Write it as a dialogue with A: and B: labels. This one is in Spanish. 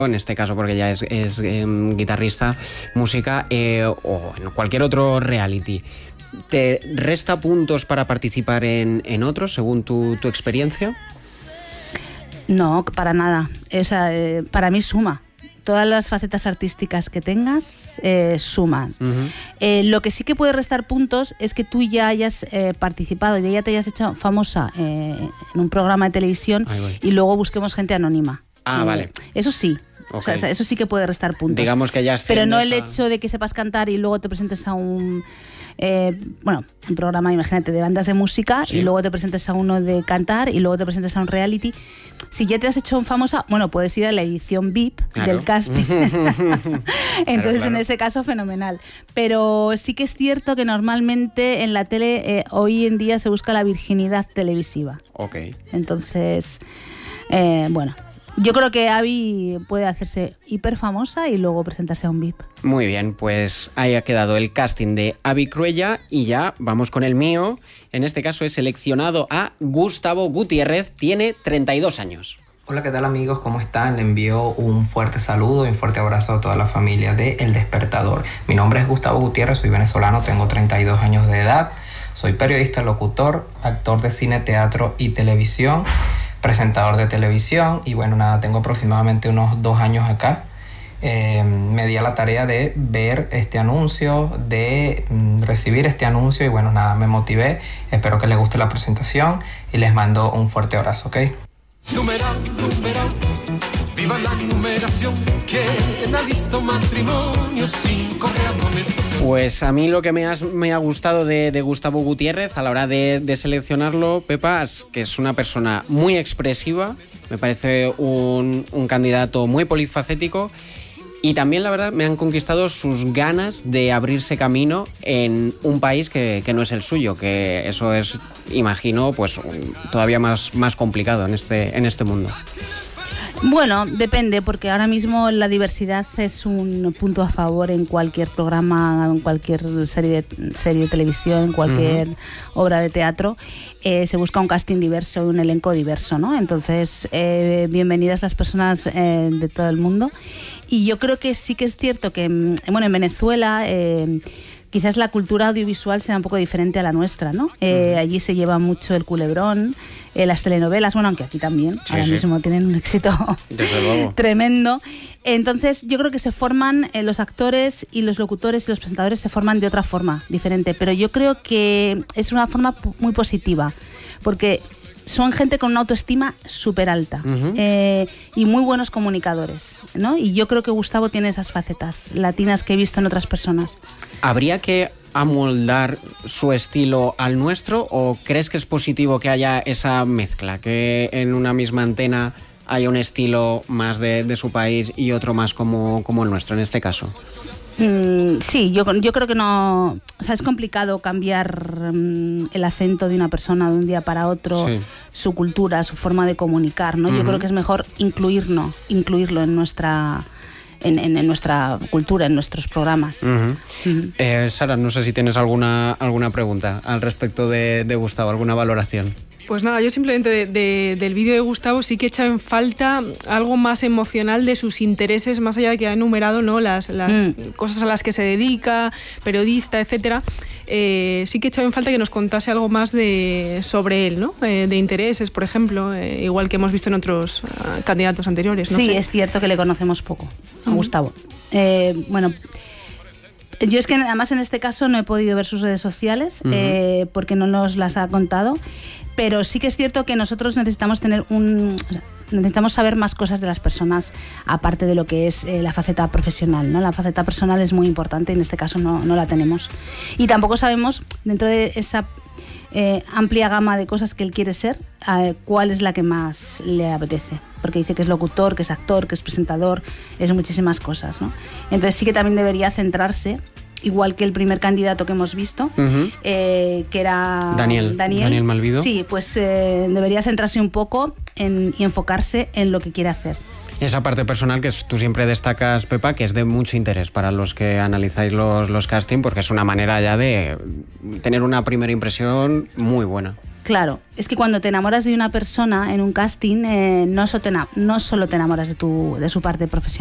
A: en este caso porque ya es guitarrista, música o en cualquier otro reality, ¿te resta puntos para participar en otros según tu experiencia?
B: No, para nada. Para mí suma. Todas las facetas artísticas que tengas suman. Lo que sí que puede restar puntos es que tú ya hayas participado, ya te hayas hecho famosa en un programa de televisión y luego busquemos gente anónima.
A: Vale.
B: Eso sí.
A: Okay.
B: O sea, eso sí que puede restar puntos.
A: Digamos que ya
B: pero no el hecho de que sepas cantar y luego te presentes a un programa, imagínate, de bandas de música, y luego te presentes a uno de cantar y luego te presentes a un reality. Si ya te has hecho famosa, bueno, puedes ir a la edición VIP del casting. Entonces, en ese caso, fenomenal. Pero sí que es cierto que normalmente en la tele hoy en día se busca la virginidad televisiva. Entonces, bueno, yo creo que Abby puede hacerse hiper famosa y luego presentarse a un VIP.
A: Muy bien, pues ahí ha quedado el casting de Abby Cruella y ya vamos con el mío. En este caso he seleccionado a Gustavo Gutiérrez, tiene 32 años.
C: Hola, ¿qué tal amigos? ¿Cómo están? Le envío un fuerte saludo y un fuerte abrazo a toda la familia de El Despertador. Mi nombre es Gustavo Gutiérrez, soy venezolano, tengo 32 años de edad. Soy periodista, locutor, actor de cine, teatro y televisión, presentador de televisión y bueno, nada, tengo aproximadamente unos 2 años acá. Me di a la tarea de ver este anuncio, de recibir este anuncio y bueno, nada, me motivé. Espero que les guste la presentación y les mando un fuerte abrazo, ¿ok?
D: Numeral, viva la numeración, ¿quién ha visto matrimonio sin correa con estación?
A: Pues a mí lo que me ha gustado de Gustavo Gutiérrez a la hora de seleccionarlo, Pepa, es que es una persona muy expresiva, me parece un candidato muy polifacético. Y también, la verdad, me han conquistado sus ganas de abrirse camino en un país que no es el suyo, que eso es, imagino, pues todavía más complicado en este mundo.
B: Bueno, depende, porque ahora mismo la diversidad es un punto a favor en cualquier programa, en cualquier serie de televisión, en cualquier obra de teatro. Se busca un casting diverso y un elenco diverso, ¿no? Entonces, bienvenidas las personas de todo el mundo. Y yo creo que sí que es cierto que, bueno, en Venezuela quizás la cultura audiovisual sea un poco diferente a la nuestra, ¿no? Allí se lleva mucho el culebrón, las telenovelas, bueno, aunque aquí también, ahora mismo tienen un éxito tremendo. Entonces yo creo que se forman los actores y los locutores y los presentadores se forman de otra forma, diferente, pero yo creo que es una forma muy positiva, porque son gente con una autoestima súper alta y muy buenos comunicadores, ¿no? Y yo creo que Gustavo tiene esas facetas latinas que he visto en otras personas.
A: ¿Habría que amoldar su estilo al nuestro o crees que es positivo que haya esa mezcla, que en una misma antena haya un estilo más de su país y otro más como el nuestro en este caso?
B: Sí, yo creo que no, o sea, es complicado cambiar el acento de una persona de un día para otro, su cultura, su forma de comunicar, ¿no? Yo creo que es mejor incluirlo en nuestra cultura, en nuestros programas.
A: Sara, no sé si tienes alguna pregunta al respecto de Gustavo, alguna valoración.
E: Pues nada, yo simplemente del vídeo de Gustavo sí que he echado en falta algo más emocional de sus intereses, más allá de que ha enumerado, ¿no?, las cosas a las que se dedica, periodista, etcétera. Sí que he echado en falta que nos contase algo más sobre él, ¿no? De intereses, por ejemplo, igual que hemos visto en otros candidatos anteriores. No sé.
B: Es cierto que le conocemos poco a Gustavo. Bueno, yo es que además en este caso no he podido ver sus redes sociales porque no nos las ha contado. Pero sí que es cierto que nosotros necesitamos necesitamos saber más cosas de las personas, aparte de lo que es la faceta profesional, ¿no? La faceta personal es muy importante y en este caso no la tenemos. Y tampoco sabemos, dentro de esa amplia gama de cosas que él quiere ser, cuál es la que más le apetece. Porque dice que es locutor, que es actor, que es presentador, es muchísimas cosas, ¿no? Entonces sí que también debería centrarse, igual que el primer candidato que hemos visto, que era Daniel
A: Malvido.
B: Sí, pues debería centrarse un poco y enfocarse en lo que quiere hacer.
A: Esa parte personal que tú siempre destacas, Pepa, que es de mucho interés para los que analizáis los castings, porque es una manera ya de tener una primera impresión muy buena.
B: Claro, es que cuando te enamoras de una persona en un casting, no solo te enamoras de su parte profesional.